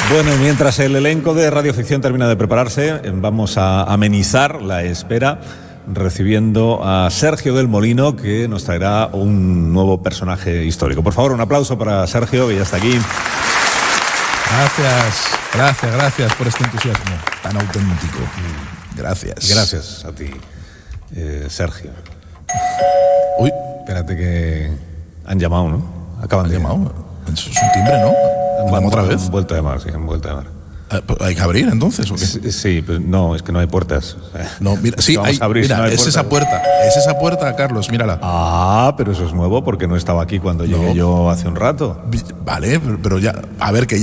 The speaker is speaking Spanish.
Bueno, mientras el elenco de Radioficción termina de prepararse, vamos a amenizar la espera recibiendo a Sergio del Molino, que nos traerá un nuevo personaje histórico. Por favor, un aplauso para Sergio, que ya está aquí. Gracias por este entusiasmo tan auténtico. Gracias. Gracias a ti, Sergio. Uy, espérate que han llamado, ¿no? Han llamado. Eso es un timbre, ¿no? ¿Vamos otra vez? Han vuelto a llamar, sí, han vuelto a llamar. ¿Hay que abrir entonces o qué? Sí, pero no, es que no hay puertas. No, mira, sí, vamos a abrir, mira, si no hay es puertas. esa puerta, Carlos, mírala. Ah, pero eso es nuevo porque no estaba aquí cuando llegué yo hace un rato. Vale, pero ya, a ver, que ya